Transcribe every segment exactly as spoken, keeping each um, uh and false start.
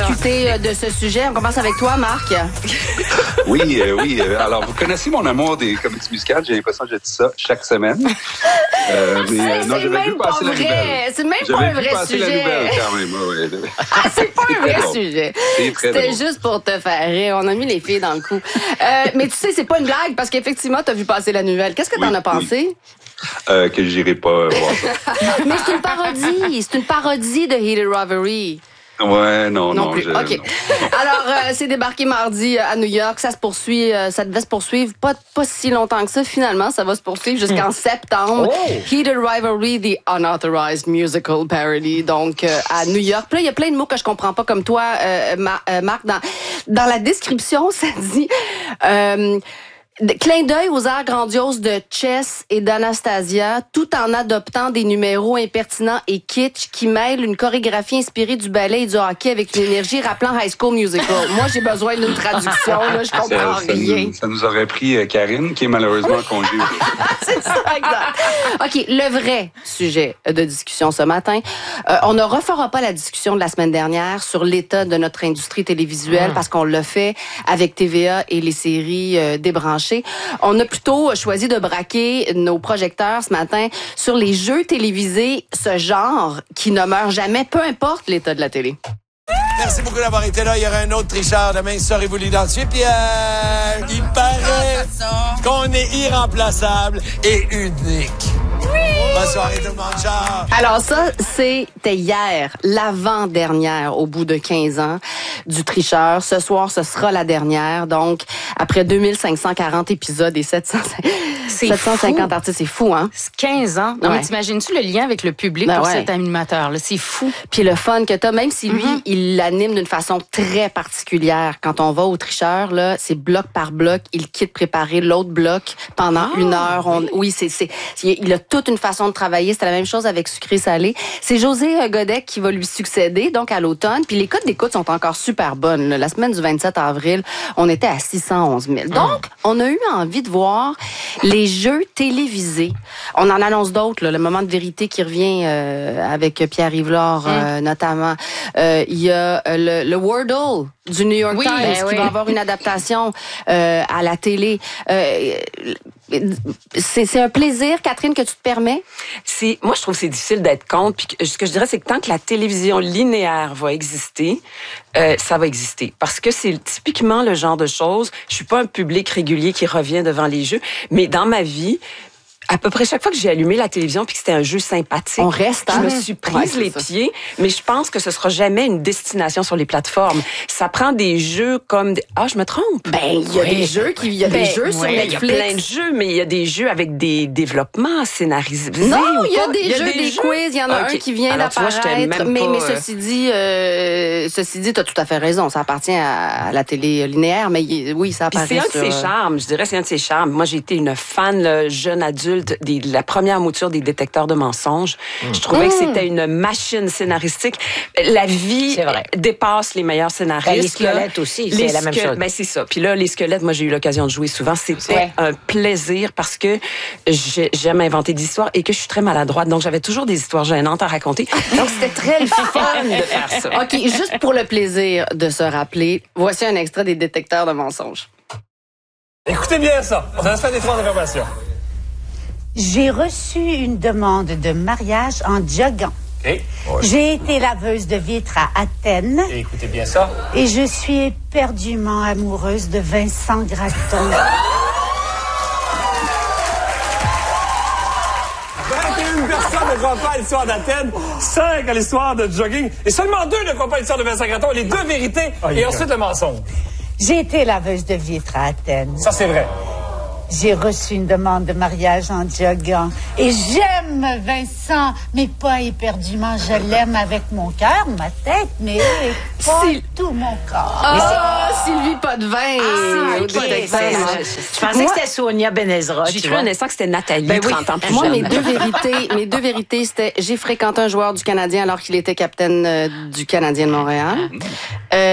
discuter de ce sujet. On commence avec toi, Marc. Oui, euh, oui. Alors, vous connaissez mon amour des comédies musicales. J'ai l'impression que je dis ça chaque semaine. Euh, mais c'est, euh, non, c'est j'avais vu passer la nouvelle. C'est même j'avais pas un vu vrai passer sujet. La nouvelle, quand même. Ouais, ouais. C'est pas un vrai drôle. sujet. C'est très C'était drôle. juste pour te faire rire. On a mis les filles dans le coup. Euh, mais tu sais, c'est pas une blague parce qu'effectivement, t'as vu passer la nouvelle. Qu'est-ce que Oui, t'en as pensé? Oui. Euh, que j'irai pas euh, voir ça. Mais c'est une parodie. C'est une parodie de Heated Rivalry. Ouais, non, Non, non. plus. Je, OK. non. Alors, euh, c'est débarqué mardi à New York. Ça se poursuit, euh, ça devait se poursuivre pas, pas si longtemps que ça. Finalement, ça va se poursuivre jusqu'en septembre. Oh. Heated Rivalry, the unauthorized musical parody. Donc, euh, à New York. Puis là, il y a plein de mots que je comprends pas comme toi, euh, Mar- euh, Marc. Dans, dans la description, ça dit... Euh, clin d'œil aux airs grandioses de Chess et d'Anastasia, tout en adoptant des numéros impertinents et kitsch qui mêlent une chorégraphie inspirée du ballet et du hockey avec une énergie rappelant High School Musical. Moi, j'ai besoin d'une traduction, là, je comprends Ça, ça rien. nous, ça nous aurait pris euh, Karine, qui est malheureusement en congé. C'est ça, exact. OK, le vrai sujet de discussion ce matin. Euh, on ne refera pas la discussion de la semaine dernière sur l'état de notre industrie télévisuelle mmh. parce qu'on l'a fait avec T V A et les séries euh, débranchées. On a plutôt choisi de braquer nos projecteurs ce matin sur les jeux télévisés, ce genre qui ne meurt jamais, peu importe l'état de la télé. Merci beaucoup d'avoir été là. Il y aura un autre tricheur demain. Saurez-vous l'identifier? Puis, euh, il paraît qu'on est irremplaçable et unique. Oui! Bonne soirée tout le monde. Ciao! Alors ça, c'était hier, l'avant-dernière au bout de quinze ans du tricheur. Ce soir, ce sera la dernière. Donc, après deux mille cinq cent quarante épisodes et sept cents, sept cent cinquante artistes, c'est fou, hein? quinze ans. Non, ouais. mais t'imagines-tu le lien avec le public ben pour ouais. cet animateur-là? C'est fou. Puis le fun que t'as, même si lui, Mm-hmm. il l'anime d'une façon très particulière. Quand on va au tricheur, là, c'est bloc par bloc. Il quitte préparer l'autre bloc pendant ah, une heure. On, oui, oui c'est, c'est, il a toute une façon de travailler. C'était la même chose avec Sucré-Salé. C'est José Godec qui va lui succéder, donc à l'automne. Puis les codes d'écoute sont encore super bonnes. Là. La semaine du vingt-sept avril, on était à six cent onze mille. Donc, on a eu envie de voir les jeux télévisés. On en annonce d'autres. Là. Le moment de vérité qui revient euh, avec Pierre Yvelore, euh, notamment. Euh, Il y a euh, le, le Wordle du New York oui, Times ben qui oui. va avoir une adaptation euh, à la télé. Euh, c'est, c'est un plaisir, Catherine, que tu te permets? C'est, moi, je trouve que c'est difficile d'être contre. Puis que, ce que je dirais, c'est que tant que la télévision linéaire va exister, euh, ça va exister. Parce que c'est typiquement le genre de choses. Je suis pas un public régulier qui revient devant les jeux, mais dans ma vie, à peu près chaque fois que j'ai allumé la télévision puis que c'était un jeu sympathique, on reste, hein? Je me mmh. suis prise ouais, les ça. pieds, mais je pense que ce sera jamais une destination sur les plateformes. Ça prend des jeux comme des... Ah, je me trompe. Ben, il y a oui. des jeux qui il y a ben, des jeux oui. sur Netflix. Il y a plein de jeux, mais il y a des jeux avec des développements scénarisés. Non, il y a des y a jeux, des, des jeux? quiz, il y en a okay. un qui vient Alors, d'apparaître. vois, même mais, pas, mais ceci dit, euh, ceci dit, t'as tout à fait raison. Ça appartient à, à la télé linéaire, mais oui, ça apparaît. Puis c'est un sur... de ses charmes. Je dirais, c'est un de ses charmes. Moi, j'ai été une fan, là, jeune adulte, des, de la première mouture des détecteurs de mensonges. Mmh. Je trouvais mmh. que c'était une machine scénaristique. La vie dépasse les meilleurs scénaristes. Ben, les squelettes là. aussi, c'est la même chose. Ben, c'est ça. Puis là, les squelettes, moi, j'ai eu l'occasion de jouer souvent. C'était ouais. un plaisir parce que j'aime inventer des histoires et que je suis très maladroite. Donc, j'avais toujours des histoires gênantes à raconter. Donc, c'était très fun de faire ça. OK, juste pour le plaisir de se rappeler, voici un extrait des détecteurs de mensonges. Écoutez bien ça. On va se faire des trois informations. J'ai reçu une demande de mariage en joguant. Okay. Ouais. J'ai été laveuse de vitres à Athènes. Et écoutez bien ça. Et je suis éperdument amoureuse de Vincent Gratton. vingt et une personnes ne croient pas à l'histoire d'Athènes, cinq à l'histoire de jogging, et seulement deux ne croient pas à l'histoire de Vincent Gratton. Les deux vérités, oh, et ensuite le mensonge. J'ai été laveuse de vitres à Athènes. Ça, c'est vrai. J'ai reçu une demande de mariage en joguant. Et j'aime Vincent, mais pas éperdument. Je l'aime avec mon cœur, ma tête, mais pas Syl... tout mon corps. Ah, oh, Sylvie Potvin. Ah, okay. Je, je pensais Moi, que c'était Sonia Benezra. J'ai cru un instant que c'était Nathalie, ben oui. trente ans plus Moi, jeune. mes deux vérités, mes deux vérités, c'était j'ai fréquenté un joueur du Canadien alors qu'il était capitaine euh, du Canadien de Montréal. Euh,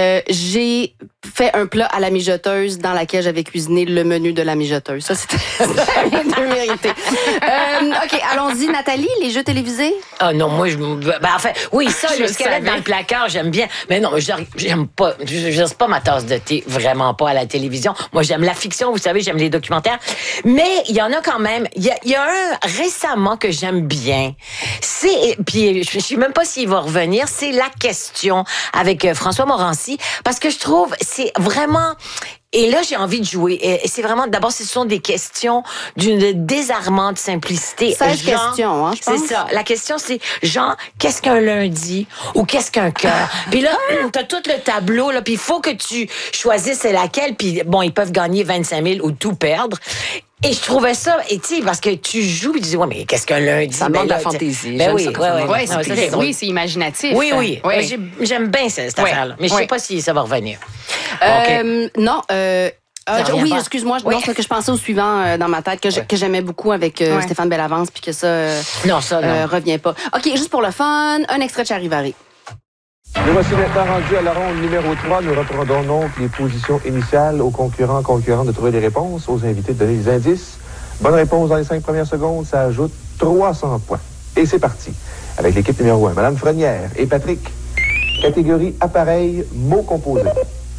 Euh, j'ai fait un plat à la mijoteuse dans laquelle j'avais cuisiné le menu de la mijoteuse. Ça, c'était de mérité. Euh, OK, allons-y. Nathalie, les jeux télévisés? Ah non, moi, je... Ben, enfin, oui, ça, Je le squelette savais. dans le placard, j'aime bien. Mais non, je- j'aime pas... Je, je, c'est pas ma tasse de thé, vraiment pas à la télévision. Moi, j'aime la fiction, vous savez, j'aime les documentaires. Mais il y en a quand même. Il y a, il y a un récemment que j'aime bien. C'est... Puis je sais même pas s'il va revenir. C'est La Question avec euh, François Morancy. Parce que je trouve, c'est vraiment... Et là, j'ai envie de jouer. Et c'est vraiment, d'abord, ce sont des questions d'une désarmante simplicité. seize Genre, questions, hein, je pense. C'est ça. La question, c'est, genre, qu'est-ce qu'un lundi ou qu'est-ce qu'un cœur? Puis là, t'as tout le tableau, là, puis il faut que tu choisisses laquelle. Puis bon, ils peuvent gagner vingt-cinq mille ou tout perdre. Et je trouvais ça, et tu sais, parce que tu joues, puis tu dis, ouais, mais qu'est-ce qu'un lundi? Ça demande de la fantaisie. Ben J'aime oui, ça, ouais, ça ouais, demande- Ouais, ouais. c'est, Non, ça, puis- c'est drôle. oui, c'est imaginatif. Oui, oui. Ouais. J'ai- J'aime bien cette, cette Ouais. affaire-là. Mais je sais Ouais. pas si ça va revenir. Euh, Non, euh, euh, Ça revient oui, pas. excuse-moi, Oui. non, c'est que je pensais au suivant euh, dans ma tête que, j'ai- que j'aimais beaucoup avec euh, Ouais. Stéphane Bellavance, puis que ça euh, Non, ça, non. euh, revient pas. OK, juste pour le fun, un extrait de Charivari. Nous voici maintenant rendus à la ronde numéro trois. Nous reprendrons donc les positions initiales aux concurrents concurrents de trouver les réponses, aux invités de donner les indices. Bonne réponse dans les cinq premières secondes, ça ajoute trois cents points. Et c'est parti. Avec l'équipe numéro un, Madame Frenière et Patrick. Catégorie appareil, mots composés.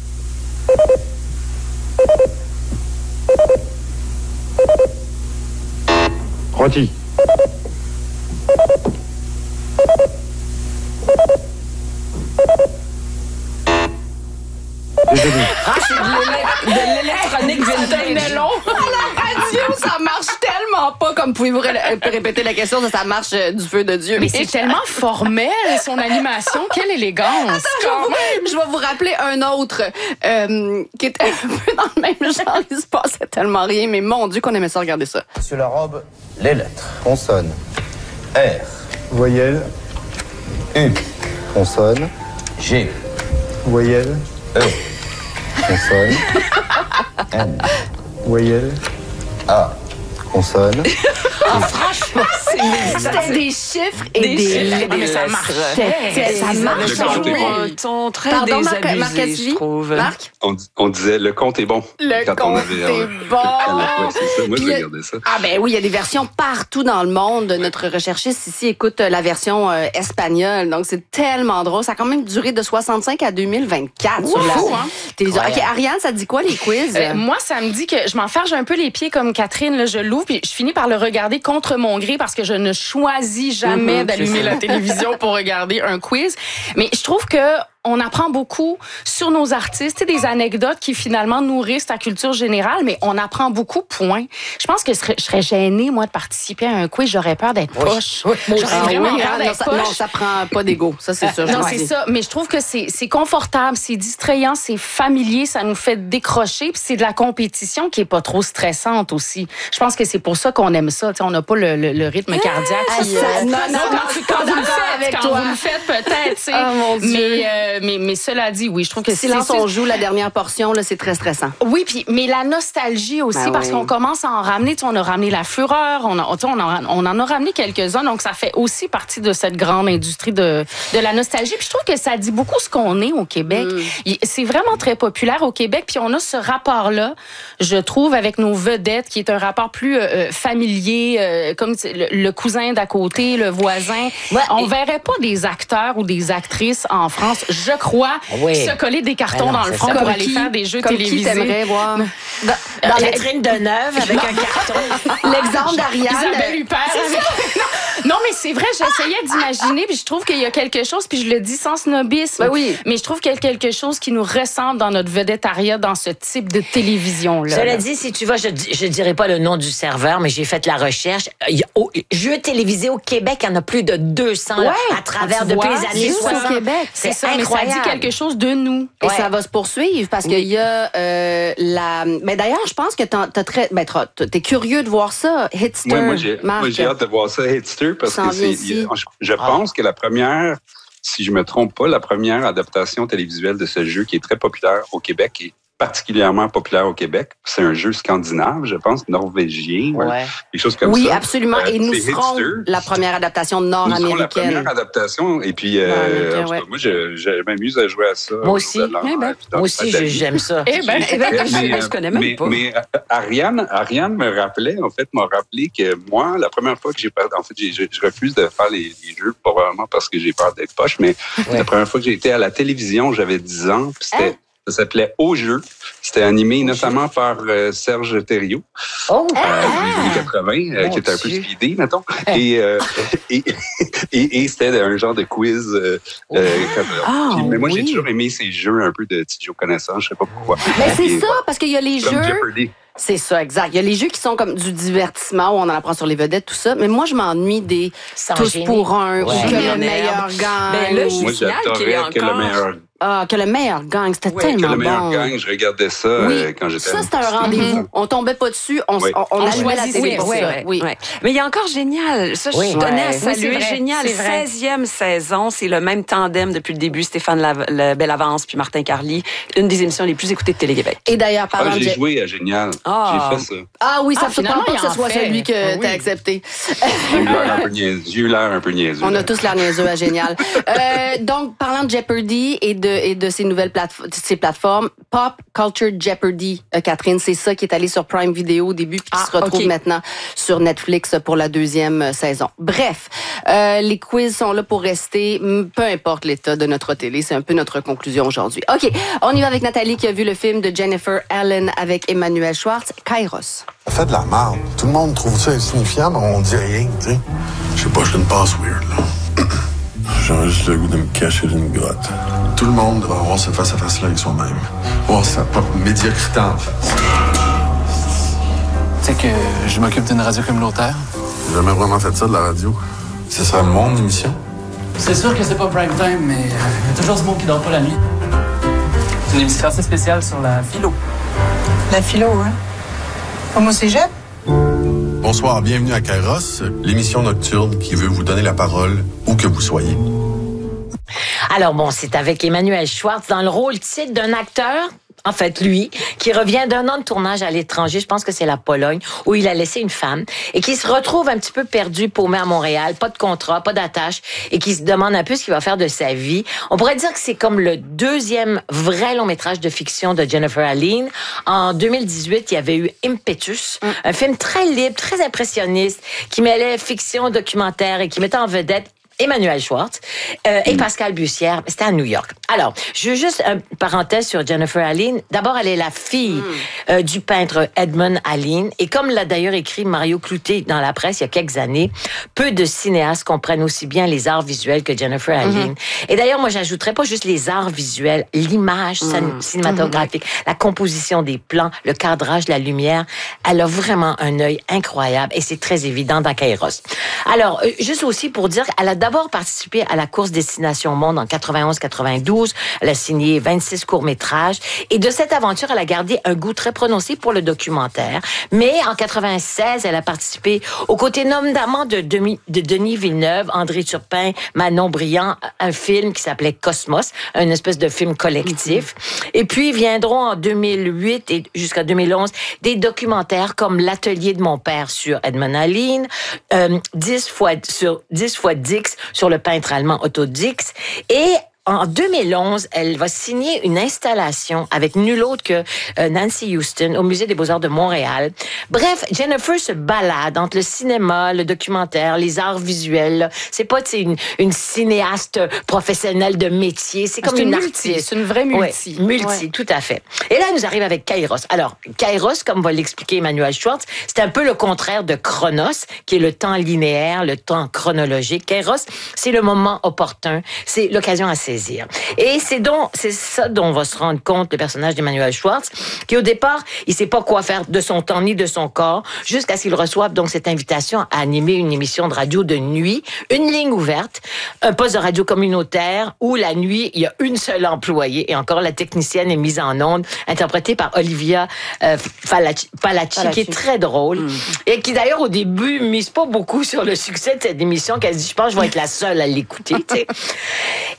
Rôti. Déjeuner. Ah, c'est de l'élec- de l'électronique vintage. long. À la radio, ça marche tellement pas comme pouvez-vous ré- répéter la question, ça, ça marche euh, du feu de Dieu. Mais c'est tellement formel, son animation. Quelle élégance. Je vais, vous, je vais vous rappeler un autre euh, qui était un peu dans le même genre. Il se passait tellement rien, mais mon Dieu qu'on aimait ça regarder ça. Sur la robe, les lettres. Consonne. R. Voyelle, U. Consonne. G. voyelle, E. Consonne. N. voyelle. A. Consonne. Franchement, c'est C'était des chiffres et des, Des chiffres et lettres. des mais ça lettres. marchait. Ça Le marche compte est bon. toujours. Un ton très Pardon, Marc, désabusé, Marc Cassivi? je trouve. Marc? On, on disait le compte est bon. Le quand on compte avait, est euh, bon. Ouais, c'est ça. Moi, je Puis, regardais ça. Ah ben oui, il y a des versions partout dans le monde. Notre recherchiste ici écoute euh, la version euh, espagnole. Donc, c'est tellement drôle. Ça a quand même duré de soixante-cinq à deux mille vingt-quatre sur la Fou, hein? télévision. OK, Ariane, ça te dit quoi, les quiz? Euh, moi, ça me dit que je m'enferge un peu les pieds comme Catherine. Là, je l'ouvre puis je finis par le regarder contre mon gré parce que je ne choisis jamais Mhm, d'allumer c'est ça. la télévision pour regarder un quiz. Mais je trouve que on apprend beaucoup sur nos artistes, et des anecdotes qui finalement nourrissent ta culture générale, mais on apprend beaucoup, point. Je pense que je serais, je serais gênée, moi, de participer à un quiz. J'aurais peur d'être poche. J'aurais Ah oui, vraiment hein? peur non, d'être ça, poche. non, ça prend pas d'ego. Ça, c'est sûr. je Non, le c'est dis. ça. Mais je trouve que c'est c'est confortable, c'est distrayant, c'est familier, ça nous fait décrocher, puis c'est de la compétition qui est pas trop stressante aussi. Je pense que c'est pour ça qu'on aime ça. T'sais, on n'a pas le, le, le rythme cardiaque. Ah, qui, ça- euh, non, non, non, quand, je suis quand pas vous le d'accord faites, avec quand toi. vous le faites peut-être. t'sais. Oh, mon Dieu. Mais, euh, mais mais cela dit, oui, je trouve que Si c'est lance on joue la dernière portion, là, c'est très stressant. oui, puis mais la nostalgie aussi, Ben parce oui. qu'on commence à en ramener. Tu sais, on a ramené la fureur, on, a, tu sais, on, en, on en a ramené quelques-uns, donc ça fait aussi partie de cette grande industrie de, de la nostalgie. Puis je trouve que ça dit beaucoup ce qu'on est au Québec. Mm. Il- C'est vraiment très populaire au Québec, puis on a ce rapport-là, je trouve, avec nos vedettes, qui est un rapport plus euh, euh, familier, euh, comme tu sais, le, le cousin d'à côté, le voisin. Ouais, on et- verrait pas des acteurs ou des actrices en France, je crois, Oui. se coller des cartons Ben non, dans le c'est front ça. pour Comme aller qui- faire des jeux comme qui télévisés. t'aimerais voir? Dans, Dans dans Catherine Deneuve avec un carton. l'exemple d'Ariane. Isabelle Huppert. avec- non, mais c'est vrai, j'essayais d'imaginer, puis je trouve qu'il y a quelque chose, puis je le dis sans snobisme, Ben oui. mais je trouve qu'il y a quelque chose qui nous ressemble dans notre vedettariat, dans ce type de télévision-là. Cela là. dit, si tu vas, je ne dirai pas le nom du serveur, mais j'ai fait la recherche. Il y a- Au jeux télévisés au Québec, il y en a plus de deux cents là, Ouais. à travers Tu depuis vois, les années juste au soixante. Québec. C'est ça, incroyable. mais ça dit quelque chose de nous. Et Ouais. ça va se poursuivre parce qu'il y a euh, la. Mais d'ailleurs, je pense que t'as, t'as très. Ben, t'as- t'es curieux de voir ça, Hitster. Moi, moi, j'ai, Marc. moi, j'ai hâte de voir ça, Hitster, parce Ça en que vient c'est, ici. je, je pense que la première, si je me trompe pas, la première adaptation télévisuelle de ce jeu qui est très populaire au Québec et particulièrement populaire au Québec. C'est un jeu scandinave, je pense, norvégien, Ouais. quelque chose comme oui, ça. Oui, absolument. Euh, Et nous c'est serons hipster. la première adaptation Nous serons la nord-américaine. première adaptation. Et puis, euh, Nord-américaine, en tout cas, ouais. moi, je, je m'amuse à jouer à ça. Moi aussi. Dans- Eh ben, dans moi aussi, Italie. j'aime ça. Eh ben, Eh ben, je, Mais, je connais même mais, pas. mais euh, Ariane, Ariane me rappelait, en fait, m'a rappelé que moi, la première fois que j'ai peur, en fait, j'ai- je, je refuse de faire les, les jeux, probablement parce que j'ai peur d'être poche, mais Ouais. la première fois que j'ai été à la télévision, j'avais dix ans, puis c'était, Hein? ça s'appelait Au jeu. C'était animé notamment par euh, Serge Thériault, Oh! euh, des années quatre-vingts, euh, Mon qui était un peu Dieu. speedé, mettons. Et, euh, et, et, et c'était un genre de quiz. Euh, euh, quand- Ah, puis- mais moi, j'ai oui. toujours aimé ces jeux un peu de petits jeux connaissants, je sais pas pourquoi. Mais c'est Et ça, voilà. parce qu'il y a les Comme jeux. Jeopardy. C'est ça, exact. Il y a les jeux qui sont comme du divertissement où on en apprend sur les vedettes, tout ça. Mais moi, je m'ennuie des Sans tous gêner. pour un, Ouais. ou que le Millionnaire. meilleur gagne. Ben là, je Moi, signale qu'il est j'adorais que le encore- meilleur, Ah, que le meilleur gagne, c'était Ouais, que tellement le meilleur bon. gagne, je regardais ça Oui, euh, quand j'étais ça, à- c'était un rendez-vous. On tombait pas dessus, on, Oui. on, on On allumait la choisissait, télé pour Oui, ça. ouais, Oui. ouais. Mais il y a encore génial. Ça, Oui. je tenais à Ouais. saluer. Oui, c'est vrai, Génial. c'est vrai. seizième saison. C'est le même tandem depuis le début. Stéphane La- Le Bellavance puis Martin Carly. Une des émissions les plus écoutées de Télé-Québec. Et d'ailleurs, Ah, parlant de... j'ai joué à Génial. Ah. J'ai fait ça. Ah oui, ça Ah, ne surprend finalement, pas que il ce en soit fait. celui que Ah oui. t'as accepté. J'ai eu l'air un peu niaiseux. J'ai eu l'air un peu niaiseux. On a tous l'air niaiseux à Génial. Euh, donc, parlant de Jeopardy et de, et de ces nouvelles plateformes, ces plateformes, Pop Culture Jeopardy, euh, Catherine, c'est ça qui est allé sur Prime Video au début puis qui Ah, se retrouve ok. maintenant sur Netflix pour la deuxième euh, saison. Bref, euh, les quiz sont là pour rester, m- peu importe l'état de notre télé. C'est un peu notre conclusion aujourd'hui. OK, on y va avec Nathalie qui a vu le film de Jennifer Allen avec Emmanuel Schwartz, Kairos. Ça fait de la merde. Tout le monde trouve ça insignifiant, mais on dit rien, tu sais. Je sais pas, je une passe weird, là. J'ai juste le goût de me cacher d'une grotte. Tout le monde devrait avoir ce face-à-face-là avec soi-même. Voir sa propre médiocrité en face. Tu sais que je m'occupe d'une radio communautaire. J'ai jamais vraiment fait ça de la radio. Ce serait mon émission. C'est sûr que c'est pas prime time, mais il y a toujours ce monde qui dort pas la nuit. C'est une émission assez spéciale sur la philo. La philo, hein? Comme au cégep? Bonsoir, bienvenue à Kairos, l'émission nocturne qui veut vous donner la parole où que vous soyez. Alors bon, c'est avec Emmanuel Schwartz dans le rôle titre d'un acteur, en fait lui, qui revient d'un an de tournage à l'étranger, je pense que c'est la Pologne, où il a laissé une femme, et qui se retrouve un petit peu perdu, paumé à Montréal, pas de contrat, pas d'attache, et qui se demande un peu ce qu'il va faire de sa vie. On pourrait dire que c'est comme le deuxième vrai long métrage de fiction de Jennifer Allen. En deux mille dix-huit, il y avait eu Impetus, mm. un film très libre, très impressionniste, qui mêlait fiction, documentaire, et qui mettait en vedette Emmanuel Schwartz euh, et Pascal Bussière. C'était à New York. Alors, je veux juste une parenthèse sur Jennifer Allen. D'abord, elle est la fille mm. euh, du peintre Edmund Allen. Et comme l'a d'ailleurs écrit Mario Cloutier dans la presse il y a quelques années, peu de cinéastes comprennent aussi bien les arts visuels que Jennifer Allen. Mm-hmm. Et d'ailleurs, moi, j'ajouterais pas juste les arts visuels, l'image mm. cinématographique, mm-hmm. la composition des plans, le cadrage, la lumière. Elle a vraiment un œil incroyable et c'est très évident dans Kairos. Alors, euh, juste aussi pour dire qu'elle a d'abord participé à la course Destination Monde en quatre-vingt-onze quatre-vingt-douze. Elle a signé vingt-six courts-métrages. Et de cette aventure, elle a gardé un goût très prononcé pour le documentaire. Mais en quatre-vingt-seize, elle a participé aux côtés notamment de, Demi, de Denis Villeneuve, André Turpin, Manon Brillant, un film qui s'appelait Cosmos, une espèce de film collectif. Mm-hmm. Et puis viendront en deux mille huit et jusqu'à deux mille onze des documentaires comme L'Atelier de mon père sur Edmund Allen, euh, dix fois sur dix fois Dix sur le peintre allemand Otto Dix. Et en deux mille onze, elle va signer une installation avec nul autre que euh, Nancy Houston au Musée des Beaux-Arts de Montréal. Bref, Jennifer se balade entre le cinéma, le documentaire, les arts visuels. C'est pas une, une cinéaste professionnelle de métier, c'est comme c'est une, une artiste. multi, c'est une vraie multi. Ouais, multi, ouais. Tout à fait. Et là, elle nous arrive avec Kairos. Alors, Kairos, comme va l'expliquer Emmanuel Schwartz, c'est un peu le contraire de Chronos, qui est le temps linéaire, le temps chronologique. Kairos, c'est le moment opportun, c'est l'occasion à saisir. Et c'est donc, c'est ça dont on va se rendre compte, le personnage d'Emmanuel Schwartz, qui au départ, il sait pas quoi faire de son temps ni de son corps, jusqu'à ce qu'il reçoive donc cette invitation à animer une émission de radio de nuit, une ligne ouverte, un poste de radio communautaire où la nuit, il y a une seule employée et encore la technicienne est mise en onde, interprétée par Olivia euh, Palacci, Palacci, qui est très drôle mm. et qui d'ailleurs au début mise pas beaucoup sur le succès de cette émission, qu'elle dit, je pense que je vais être la seule à l'écouter, tu sais. Et euh,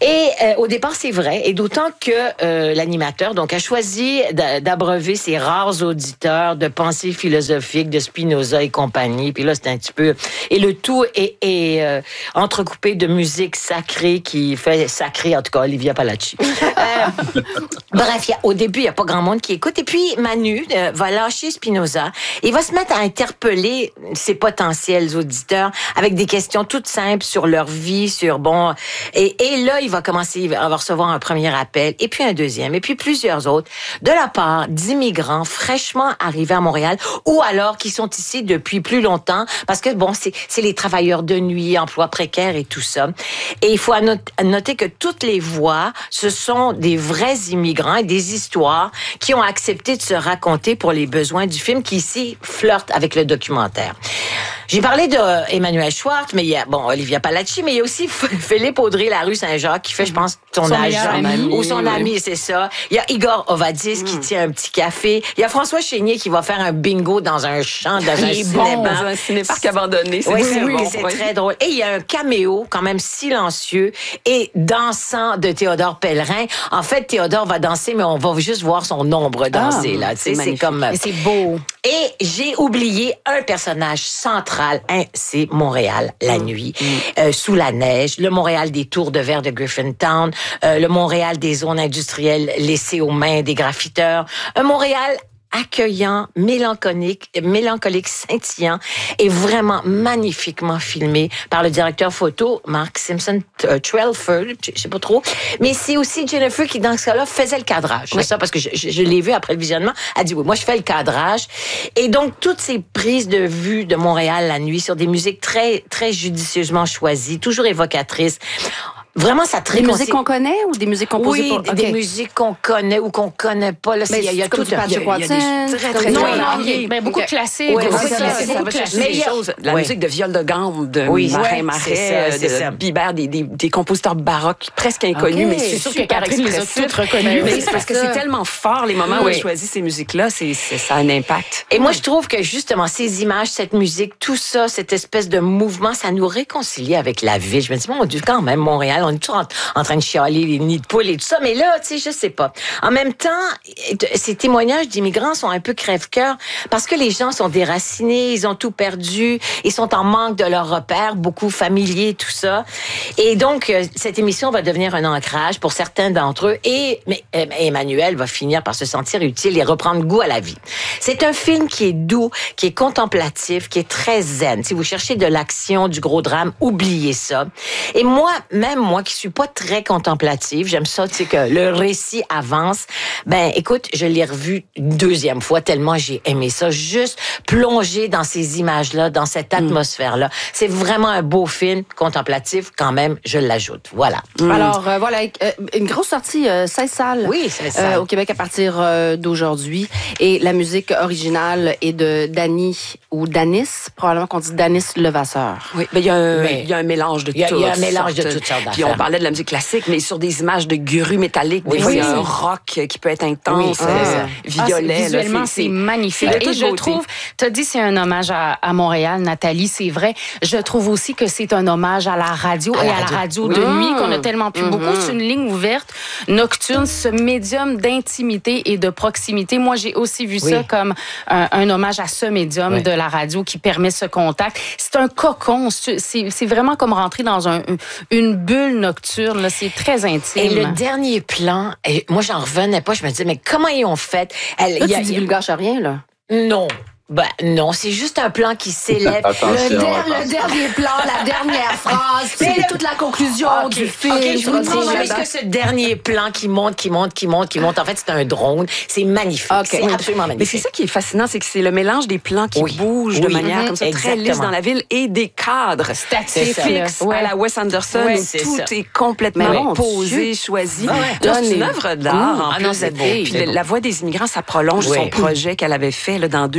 euh, au départ, c'est vrai, et d'autant que euh, l'animateur donc a choisi d'abreuver ses rares auditeurs de pensées philosophiques de Spinoza et compagnie. Puis là, c'est un petit peu... Et le tout est, est euh, entrecoupé de musique sacrée qui fait sacré, en tout cas, Olivia Palacci. euh, bref, y a, au début, il n'y a pas grand monde qui écoute. Et puis, Manu euh, va lâcher Spinoza. Il va se mettre à interpeller ses potentiels auditeurs avec des questions toutes simples sur leur vie, sur, bon... Et, et là, il va commencer, il va recevoir un premier appel, et puis un deuxième, et puis plusieurs autres, de la part d'immigrants fraîchement arrivés à Montréal, ou alors qui sont ici depuis plus longtemps, parce que, bon, c'est, c'est les travailleurs de nuit, emplois précaires et tout ça. Et il faut noter que toutes les voix, ce sont des vrais immigrants et des histoires qui ont accepté de se raconter pour les besoins du film, qui ici flirte avec le documentaire. J'ai parlé de Emmanuel Schwartz, mais il y a, bon, Olivia Palacci, mais il y a aussi Philippe Audrey, la rue Saint-Jacques, qui fait, je pense, son, son âge. Ami, ou son oui. ami, c'est ça. Il y a Igor Ovadis mm. qui tient un petit café. Il y a François Chénier qui va faire un bingo dans un champ, dans un cinéma. Bon, dans un cinéparc abandonné. C'est, oui, c'est, oui, bon, c'est oui. très drôle. Et il y a un caméo, quand même silencieux et dansant de Théodore Pellerin. En fait, Théodore va danser, mais on va juste voir son ombre danser, ah, là. Tu sais, c'est comme... Et c'est beau. Et j'ai oublié un personnage central, hein, c'est Montréal, la mmh. nuit, mmh. Euh, sous la neige, le Montréal des tours de verre de Griffintown, euh, le Montréal des zones industrielles laissées aux mains des graffiteurs, un Montréal accueillant, mélancolique, mélancolique, scintillant et vraiment magnifiquement filmé par le directeur photo Mark Simpson euh, Trelford, je sais pas trop, mais c'est aussi Jennifer qui dans ce cas-là faisait le cadrage. Oui. C'est ça parce que je, je, je l'ai vu après le visionnement. Elle dit oui, moi je fais le cadrage et donc toutes ces prises de vue de Montréal la nuit sur des musiques très très judicieusement choisies, toujours évocatrices. Vraiment, ça te Des musiques qu'on connaît ou des musiques composées oui, pour... Oui, okay. des musiques qu'on connaît ou qu'on connaît pas. Là, mais il y a, y a tout du Patrick Watson. Très, très non, non, non, okay. mais beaucoup de classiques. Oui, beaucoup c'est ça, ça, ça va chercher mais des a... choses. La oui. musique de Viol de Gambe, de oui, Marin ouais, Marais, c'est ça, de Bibert, des, des, des compositeurs baroques presque inconnus, okay. mais c'est sûr que Catherine les a toutes reconnues. Mais c'est parce que c'est tellement fort, les moments oui. où elle choisit ces musiques-là, c'est, c'est, ça a un impact. Et moi, je trouve que justement, ces images, cette musique, tout ça, cette espèce de mouvement, ça nous réconcilie avec la ville. Je me dis, mon Dieu, quand même, Montréal, on est toujours en, en train de chialer les nids de poules et tout ça, mais là, tu sais, je sais pas. En même temps, ces témoignages d'immigrants sont un peu crève-cœur parce que les gens sont déracinés, ils ont tout perdu, ils sont en manque de leurs repères, beaucoup familiers, tout ça. Et donc, cette émission va devenir un ancrage pour certains d'entre eux et mais, Emmanuel va finir par se sentir utile et reprendre goût à la vie. C'est un film qui est doux, qui est contemplatif, qui est très zen. Si vous cherchez de l'action, du gros drame, oubliez ça. Et moi, même moi qui suis pas très contemplative, j'aime ça, tu sais, que le récit avance. Ben, écoute, je l'ai revu une deuxième fois tellement j'ai aimé ça. Juste plonger dans ces images-là, dans cette atmosphère-là. Mm. C'est vraiment un beau film contemplatif, quand même, je l'ajoute. Voilà. Mm. Alors, euh, voilà, euh, une grosse sortie, euh, seize salles. Oui, seize salles. Euh, au Québec à partir euh, d'aujourd'hui. Et la musique originale est de Dany ou Danis, probablement qu'on dit Danis Levasseur. Oui, mais il y a un, il y a un mélange de tout. Il y a un mélange de toutes sortes d'affaires. Puis on parlait de la musique classique, mais sur des images de grues métalliques, oui, des fois, oui. il y a un rock qui peut être intense, oui, euh, violet. Ah, visuellement, là, c'est, c'est magnifique. C'est et je beauté. trouve, tu as dit c'est un hommage à, à Montréal, Nathalie, c'est vrai. Je trouve aussi que c'est un hommage à la radio à et la à la radio de mmh. nuit qu'on a tellement plus mmh. beaucoup. C'est une ligne ouverte, nocturne, ce médium d'intimité et de proximité. Moi, j'ai aussi vu oui. ça comme un, un hommage à ce médium oui. de la radio qui permet ce contact. C'est un cocon. C'est, c'est vraiment comme rentrer dans un, une bulle nocturne. Là. C'est très intime. Et le dernier plan, et moi, j'en revenais pas. Je me disais, mais comment ils ont fait? Elle, là, y a, tu divulgaches rien, là? Non. Ben non, c'est juste un plan qui s'élève. le, der- le dernier plan, la dernière phrase, c'est le... toute la conclusion okay. du film. OK, je vous dis juste que ce dernier plan qui monte, qui monte, qui monte, qui monte, en fait, c'est un drone. C'est magnifique. Okay. C'est absolument magnifique. Mais c'est ça qui est fascinant, c'est que c'est le mélange des plans qui oui. bougent oui. de manière mm-hmm. comme ça, Exactement. très lisse dans la ville et des cadres statiques fixes ouais. à la Wes Anderson ouais, où c'est tout ça. est complètement ouais. posé, choisi. Ouais. C'est une œuvre d'art. Mmh. En ah plus, non, c'est beau. Puis la Voix des immigrants, ça prolonge oui. son projet qu'elle avait fait là, dans deux musées,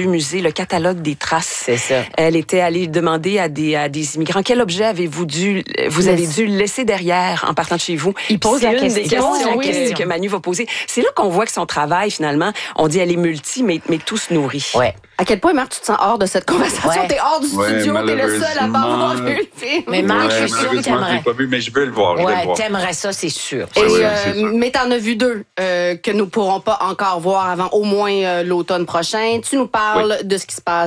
le catalogue des traces. C'est ça. Elle était allée demander à des, à des immigrants quel objet avez-vous dû, vous avez dû laisser derrière en partant de chez vous. Il pose la une question. des questions Oui. que, que Manu va poser. C'est là qu'on voit que son travail, finalement, on dit elle est multi, mais, mais tout se nourrit. Ouais. À quel point, Marc, tu te sens hors de cette conversation? Ouais. T'es hors du Ouais, studio, t'es le seul à pas avoir vu le film. Mais Marc, je suis sûre que malheureusement, je t'aimerais. l'ai pas vu, mais je veux le voir. Je veux le Ouais, voir. t'aimerais ça, c'est sûr. Et, Ouais, ouais, euh, c'est sûr. mais t'en as vu deux euh, que nous pourrons pas encore voir avant au moins euh, l'automne prochain. Tu nous parles de ce qui se passe